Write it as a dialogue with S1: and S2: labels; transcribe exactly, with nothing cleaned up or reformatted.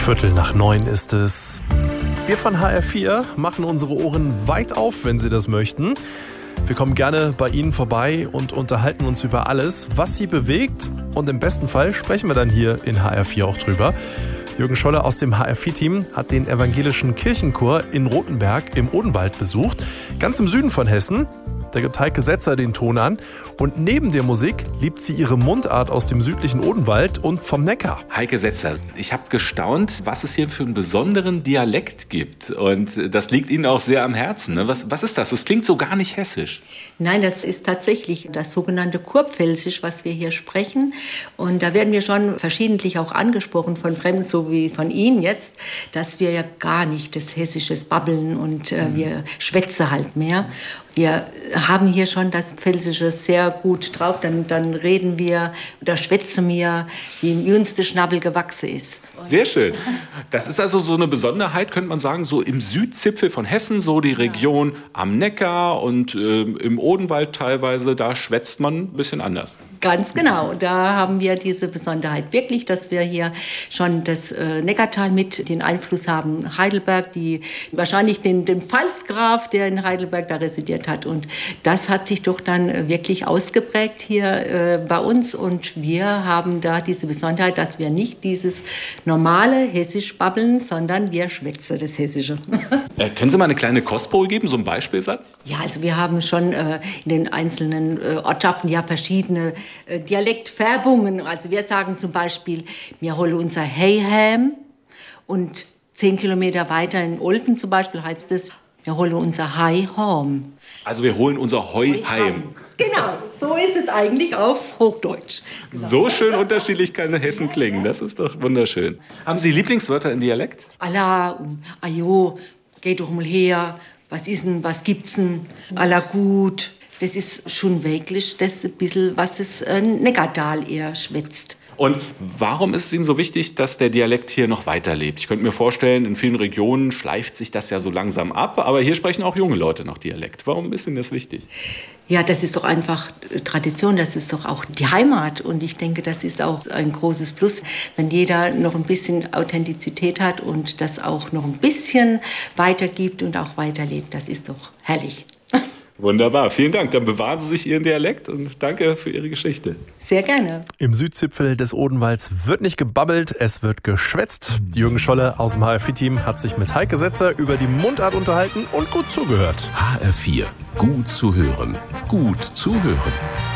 S1: Viertel nach neun ist es. Wir von H R vier machen unsere Ohren weit auf, wenn Sie das möchten. Wir kommen gerne bei Ihnen vorbei und unterhalten uns über alles, was Sie bewegt. Und im besten Fall sprechen wir dann hier in H R vier auch drüber. Jürgen Scholle aus dem H R vier Team hat den evangelischen Kirchenchor in Rothenberg im Odenwald besucht, ganz im Süden von Hessen. Da gibt Heike Setzer den Ton an. Und neben der Musik liebt sie ihre Mundart aus dem südlichen Odenwald und vom Neckar.
S2: Heike Setzer, ich habe gestaunt, was es hier für einen besonderen Dialekt gibt. Und das liegt Ihnen auch sehr am Herzen. Ne? Was, was ist das? Das klingt so gar nicht hessisch.
S3: Nein, das ist tatsächlich das sogenannte Kurpfälzisch, was wir hier sprechen. Und da werden wir schon verschiedentlich auch angesprochen von Fremden, so wie von Ihnen jetzt, dass wir ja gar nicht das Hessisches babbeln und äh, wir schwätzen halt mehr. Wir haben hier schon das Pfälzische sehr gut drauf. Dann, dann reden wir oder schwätzen wir, wie im jüngsten Schnabel gewachsen ist.
S2: Sehr schön. Das ist also so eine Besonderheit, könnte man sagen, so im Südzipfel von Hessen, so die Region am Neckar und äh, im Odenwald teilweise, da schwätzt man ein bisschen anders.
S3: Ganz genau. Da haben wir diese Besonderheit wirklich, dass wir hier schon das äh, Neckartal mit den Einfluss haben. Heidelberg, die wahrscheinlich den, den Pfalzgraf, der in Heidelberg da residiert hat. Und das hat sich doch dann wirklich ausgeprägt hier äh, bei uns. Und wir haben da diese Besonderheit, dass wir nicht dieses normale Hessisch babbeln, sondern wir schwätzen das Hessische.
S2: Äh, können Sie mal eine kleine Kostprobe geben, so einen Beispielsatz?
S3: Ja, also wir haben schon äh, in den einzelnen äh, Ortschaften ja verschiedene äh, Dialektfärbungen. Also wir sagen zum Beispiel, wir holen unser Heyham und zehn Kilometer weiter in Olfen zum Beispiel heißt es, wir holen unser Hai Home.
S2: Also wir holen unser Heu heim.
S3: Genau, so ist es eigentlich auf Hochdeutsch. Genau.
S2: So schön unterschiedlich kann Hessen klingen, das ist doch wunderschön. Haben Sie Lieblingswörter in Dialekt?
S3: Allah und Ajo, geh doch mal her, was ist denn, was gibt's denn, Allah gut. Das ist schon wirklich das ein bisschen, was es äh, Neckartal eher schwätzt.
S2: Und warum ist es Ihnen so wichtig, dass der Dialekt hier noch weiterlebt? Ich könnte mir vorstellen, in vielen Regionen schleift sich das ja so langsam ab, aber hier sprechen auch junge Leute noch Dialekt. Warum ist Ihnen das wichtig?
S3: Ja, das ist doch einfach Tradition, das ist doch auch die Heimat. Und ich denke, das ist auch ein großes Plus, wenn jeder noch ein bisschen Authentizität hat und das auch noch ein bisschen weitergibt und auch weiterlebt. Das ist doch herrlich.
S2: Wunderbar, vielen Dank. Dann bewahren Sie sich Ihren Dialekt und danke für Ihre Geschichte.
S3: Sehr gerne.
S1: Im Südzipfel des Odenwalds wird nicht gebabbelt, es wird geschwätzt. Jürgen Scholle aus dem H R vier Team hat sich mit Heike Setzer über die Mundart unterhalten und gut zugehört.
S4: H R vier, gut zu hören, gut zuhören.